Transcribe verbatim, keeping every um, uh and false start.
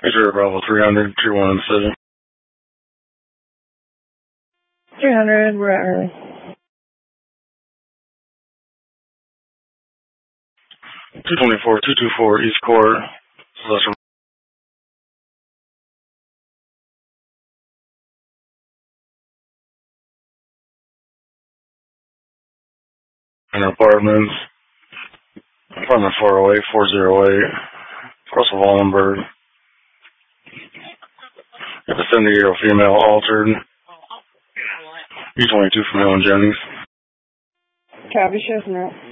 Zero Bravo three hundred, two one in the city. three hundred, we're at early. two twenty-four, two twenty-four East Court, Celestial. In apartments. Apartment four oh eight, four oh eight, Russell Wallenberg. Got a seventy-year-old female altered. U twenty-two from Ellen Jennings. Copy, shift now.